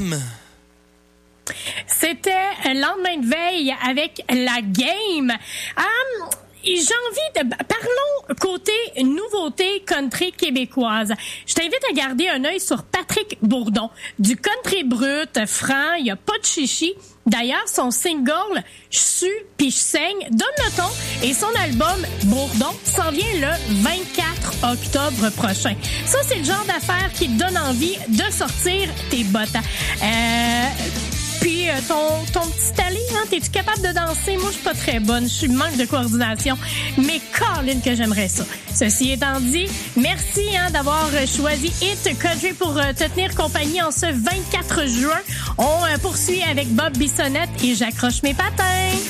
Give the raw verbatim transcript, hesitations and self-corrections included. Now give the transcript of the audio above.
Madame? C'était lendemain de veille avec la game. Um, J'ai envie de... Parlons côté nouveauté country québécoise. Je t'invite à garder un œil sur Patrick Bourdon. Du country brut, franc, il n'y a pas de chichi. D'ailleurs, son single « Je sue puis je saigne » donne le ton et son album « Bourdon » s'en vient le vingt-quatre octobre prochain. Ça, c'est le genre d'affaire qui te donne envie de sortir tes bottes. Euh... Puis euh, ton, ton petit allé, hein, t'es-tu capable de danser? Moi, je suis pas très bonne. Je suis manque de coordination. Mais Colin que j'aimerais ça. Ceci étant dit, merci hein, d'avoir choisi Hit Country pour euh, te tenir compagnie en ce vingt-quatre juin. On euh, poursuit avec Bob Bissonnette et J'accroche mes patins.